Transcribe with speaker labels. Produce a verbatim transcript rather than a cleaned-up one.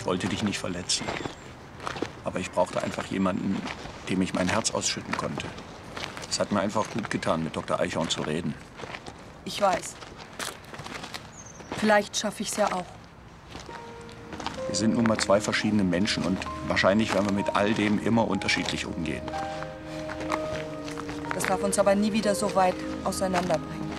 Speaker 1: Ich wollte dich nicht verletzen. Aber ich brauchte einfach jemanden, dem ich mein Herz ausschütten konnte. Es hat mir einfach gut getan, mit Doktor Eichhorn zu reden.
Speaker 2: Ich weiß. Vielleicht schaffe ich es ja auch.
Speaker 1: Wir sind nun mal zwei verschiedene Menschen und wahrscheinlich werden wir mit all dem immer unterschiedlich umgehen.
Speaker 2: Das darf uns aber nie wieder so weit auseinanderbringen.